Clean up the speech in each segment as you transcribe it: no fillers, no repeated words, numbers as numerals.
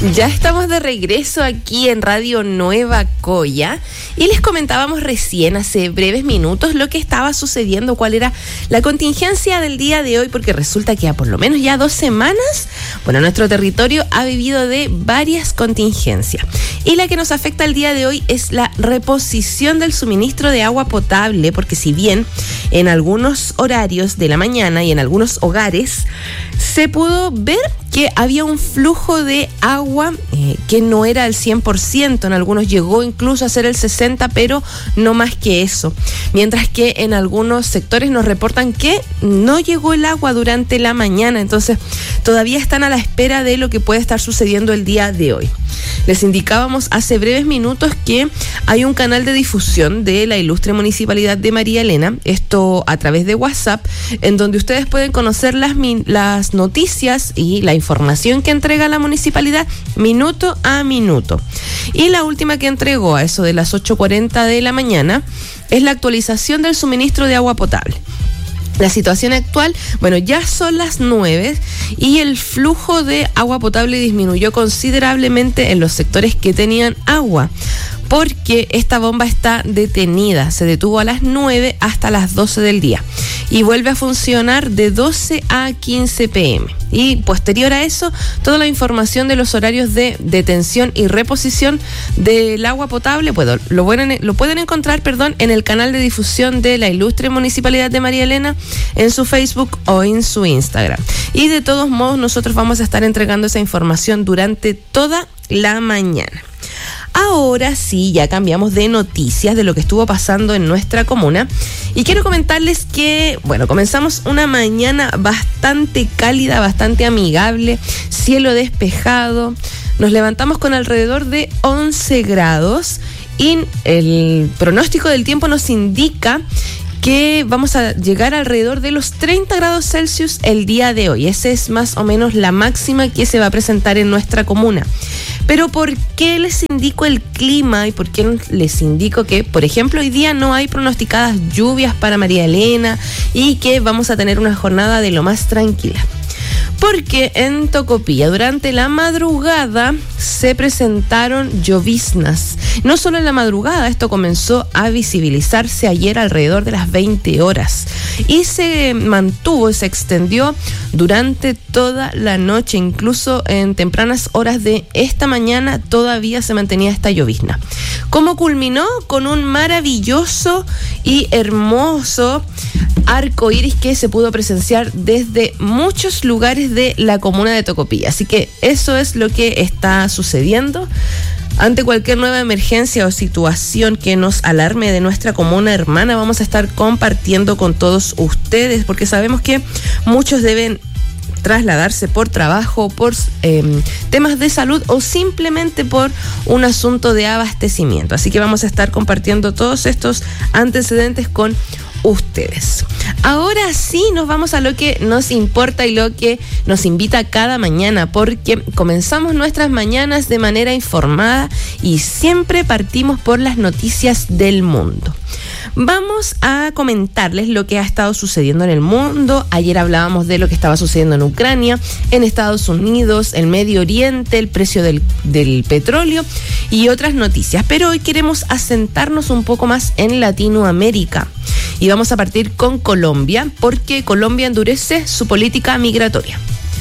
Ya estamos de regreso aquí en Radio Nueva Coya y les comentábamos recién hace breves minutos lo que estaba sucediendo, cuál era la contingencia del día de hoy, porque resulta que a por lo menos ya 2 semanas, nuestro territorio ha vivido de varias contingencias. Y la que nos afecta el día de hoy es la reposición del suministro de agua potable, porque si bien en algunos horarios de la mañana y en algunos hogares se pudo ver que había un flujo de agua que no era al 100%, en algunos llegó incluso a ser el 60%, pero no más que eso. Mientras que en algunos sectores nos reportan que no llegó el agua durante la mañana, entonces todavía están a la espera de lo que puede estar sucediendo el día de hoy. Les indicábamos hace breves minutos que hay un canal de difusión de la ilustre Municipalidad de María Elena, esto a través de WhatsApp, en donde ustedes pueden conocer las noticias y la información que entrega la municipalidad minuto a minuto. Y la última que entregó a eso de las 8:40 de la mañana es la actualización del suministro de agua potable. La situación actual, ya son las 9 y el flujo de agua potable disminuyó considerablemente en los sectores que tenían agua, porque esta bomba está detenida, se detuvo a las 9 hasta las 12 del día y vuelve a funcionar de 12 a 15 p.m. Y posterior a eso, toda la información de los horarios de detención y reposición del agua potable, lo pueden encontrar, en el canal de difusión de la ilustre Municipalidad de María Elena, en su Facebook o en su Instagram. Y de todos modos, nosotros vamos a estar entregando esa información durante toda la mañana. Ahora sí, ya cambiamos de noticias de lo que estuvo pasando en nuestra comuna y quiero comentarles que, comenzamos una mañana bastante cálida, bastante amigable, cielo despejado, nos levantamos con alrededor de 11 grados y el pronóstico del tiempo nos indica que vamos a llegar alrededor de los 30 grados Celsius el día de hoy. Esa es más o menos la máxima que se va a presentar en nuestra comuna. Pero ¿por qué les indico el clima y por qué les indico que, por ejemplo, hoy día no hay pronosticadas lluvias para María Elena y que vamos a tener una jornada de lo más tranquila? Porque en Tocopilla durante la madrugada se presentaron lloviznas. No solo en la madrugada, esto comenzó a visibilizarse ayer alrededor de las 20 horas. Y se mantuvo, se extendió durante toda la noche, incluso en tempranas horas de esta mañana todavía se mantenía esta llovizna. ¿Cómo culminó? Con un maravilloso y hermoso arco iris que se pudo presenciar desde muchos lugares de la comuna de Tocopilla. Así que eso es lo que está sucediendo. Ante cualquier nueva emergencia o situación que nos alarme de nuestra comuna hermana, vamos a estar compartiendo con todos ustedes, porque sabemos que muchos deben trasladarse por trabajo, por temas de salud o simplemente por un asunto de abastecimiento. Así que vamos a estar compartiendo todos estos antecedentes con ustedes. Ahora sí nos vamos a lo que nos importa y lo que nos invita cada mañana, porque comenzamos nuestras mañanas de manera informada y siempre partimos por las noticias del mundo. Vamos a comentarles lo que ha estado sucediendo en el mundo. Ayer hablábamos de lo que estaba sucediendo en Ucrania, en Estados Unidos, en Medio Oriente, el precio del petróleo y otras noticias. Pero hoy queremos asentarnos un poco más en Latinoamérica. Y vamos a partir con Colombia, porque Colombia endurece su política migratoria.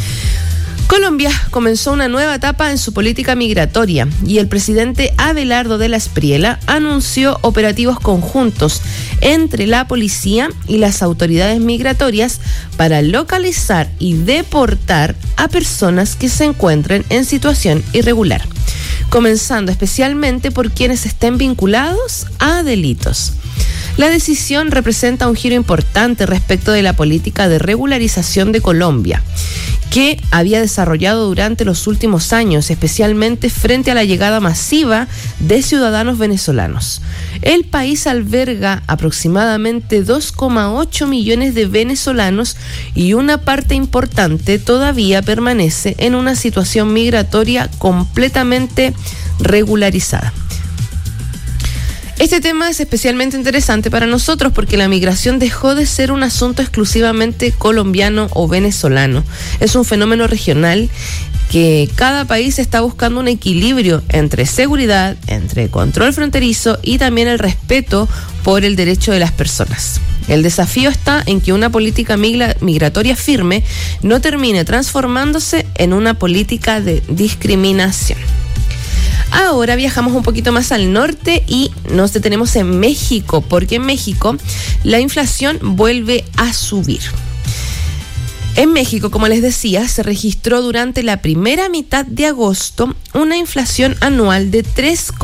Colombia comenzó una nueva etapa en su política migratoria y el presidente Abelardo de la Espriella anunció operativos conjuntos entre la policía y las autoridades migratorias para localizar y deportar a personas que se encuentren en situación irregular, comenzando especialmente por quienes estén vinculados a delitos. La decisión representa un giro importante respecto de la política de regularización de Colombia, que había desarrollado durante los últimos años, especialmente frente a la llegada masiva de ciudadanos venezolanos. El país alberga aproximadamente 2,8 millones de venezolanos y una parte importante todavía permanece en una situación migratoria completamente regularizada. Este tema es especialmente interesante para nosotros porque la migración dejó de ser un asunto exclusivamente colombiano o venezolano. Es un fenómeno regional que cada país está buscando un equilibrio entre seguridad, entre control fronterizo y también el respeto por el derecho de las personas. El desafío está en que una política migratoria firme no termine transformándose en una política de discriminación. Ahora viajamos un poquito más al norte y nos detenemos en México, porque en México la inflación vuelve a subir. En México, como les decía, se registró durante la primera mitad de agosto una inflación anual de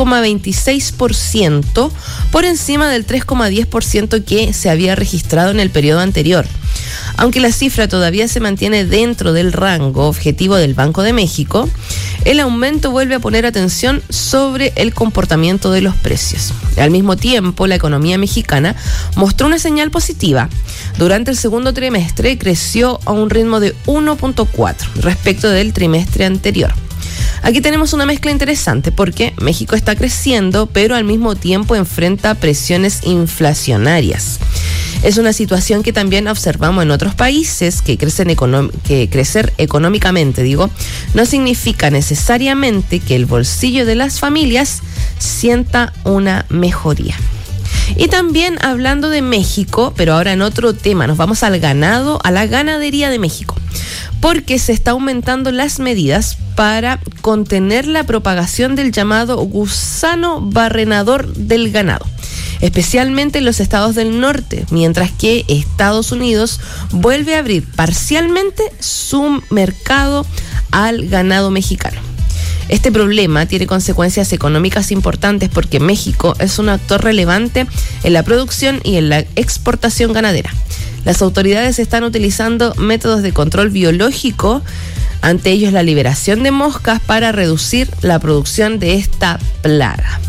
3,26%, por encima del 3,10% que se había registrado en el periodo anterior. Aunque la cifra todavía se mantiene dentro del rango objetivo del Banco de México, el aumento vuelve a poner atención sobre el comportamiento de los precios. Al mismo tiempo, la economía mexicana mostró una señal positiva. Durante el segundo trimestre creció a un ritmo de 1.4 respecto del trimestre anterior. Aquí tenemos una mezcla interesante porque México está creciendo, pero al mismo tiempo enfrenta presiones inflacionarias. Es una situación que también observamos en otros países que crecer económicamente, no significa necesariamente que el bolsillo de las familias sienta una mejoría. Y también hablando de México, pero ahora en otro tema, nos vamos al ganado, a la ganadería de México, porque se está aumentando las medidas para contener la propagación del llamado gusano barrenador del ganado, especialmente en los estados del norte, mientras que Estados Unidos vuelve a abrir parcialmente su mercado al ganado mexicano. Este problema tiene consecuencias económicas importantes porque México es un actor relevante en la producción y en la exportación ganadera. Las autoridades están utilizando métodos de control biológico, ante ellos la liberación de moscas, para reducir la producción de esta plaga.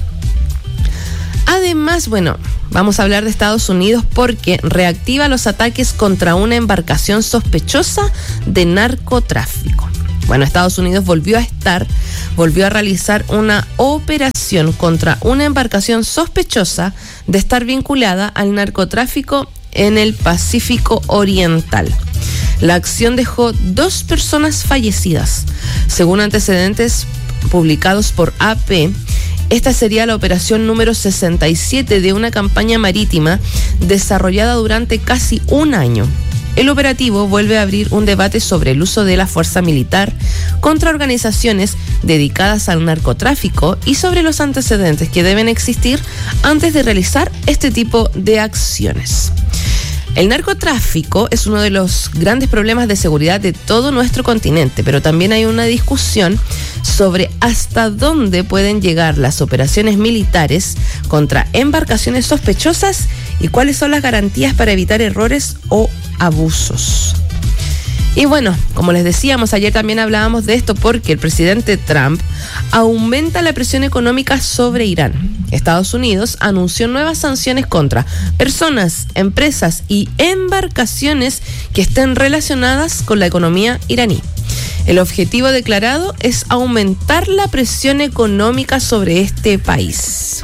Además, vamos a hablar de Estados Unidos porque reactiva los ataques contra una embarcación sospechosa de narcotráfico. Estados Unidos volvió a realizar una operación contra una embarcación sospechosa de estar vinculada al narcotráfico en el Pacífico Oriental. La acción dejó 2 personas fallecidas. Según antecedentes publicados por AP, esta sería la operación número 67 de una campaña marítima desarrollada durante casi un año. El operativo vuelve a abrir un debate sobre el uso de la fuerza militar contra organizaciones dedicadas al narcotráfico y sobre los antecedentes que deben existir antes de realizar este tipo de acciones. El narcotráfico es uno de los grandes problemas de seguridad de todo nuestro continente, pero también hay una discusión sobre hasta dónde pueden llegar las operaciones militares contra embarcaciones sospechosas y cuáles son las garantías para evitar errores o abusos. Y como les decíamos, ayer también hablábamos de esto porque el presidente Trump aumenta la presión económica sobre Irán. Estados Unidos anunció nuevas sanciones contra personas, empresas y embarcaciones que estén relacionadas con la economía iraní. El objetivo declarado es aumentar la presión económica sobre este país.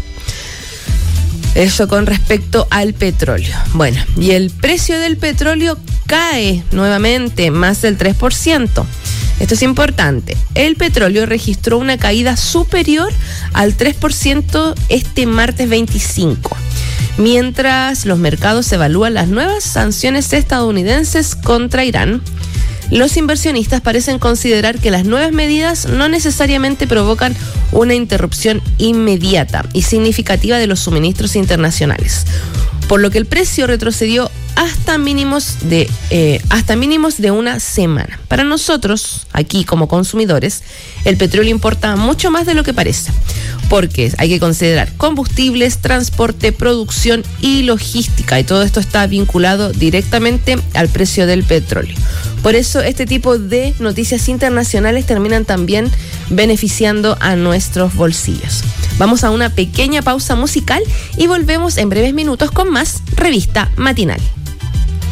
Eso con respecto al petróleo. Y el precio del petróleo cae nuevamente más del 3%. Esto es importante. El petróleo registró una caída superior al 3% este martes 25, mientras los mercados evalúan las nuevas sanciones estadounidenses contra Irán. Los inversionistas parecen considerar que las nuevas medidas no necesariamente provocan una interrupción inmediata y significativa de los suministros internacionales, por lo que el precio retrocedió hasta mínimos de una semana. Para nosotros, aquí como consumidores, el petróleo importa mucho más de lo que parece, porque hay que considerar combustibles, transporte, producción y logística, y todo esto está vinculado directamente al precio del petróleo. Por eso este tipo de noticias internacionales terminan también beneficiando a nuestros bolsillos. Vamos a una pequeña pausa musical y volvemos en breves minutos con más Revista Matinal.